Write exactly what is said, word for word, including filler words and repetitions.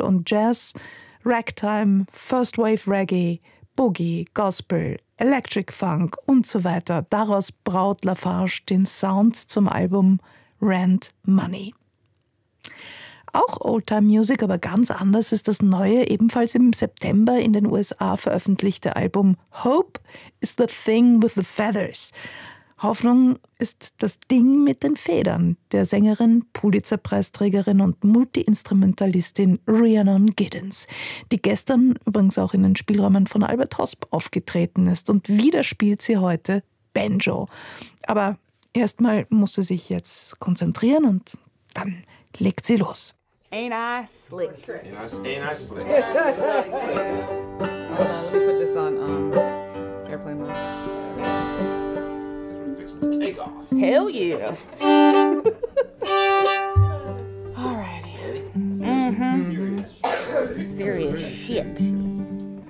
und Jazz, Ragtime, First Wave Reggae, Boogie, Gospel, Electric Funk und so weiter. Daraus braut Lafarge den Sound zum Album Rent Money. Auch Oldtime Music, aber ganz anders ist das neue, ebenfalls im September in den U S A veröffentlichte Album Hope is the Thing with the Feathers. Hoffnung ist das Ding mit den Federn der Sängerin, Pulitzer-Preisträgerin und Multi-Instrumentalistin Rhiannon Giddens, die gestern übrigens auch in den Spielräumen von Albert Hosp aufgetreten ist. Und wieder spielt sie heute Banjo. Aber erstmal muss sie sich jetzt konzentrieren und dann legt sie los. Ain't I slick? Ain't I, ain't I slick? Hold on, let me put this on um, airplane mode. Take off. Hell yeah. Alrighty. Mm-hmm. Serious shit.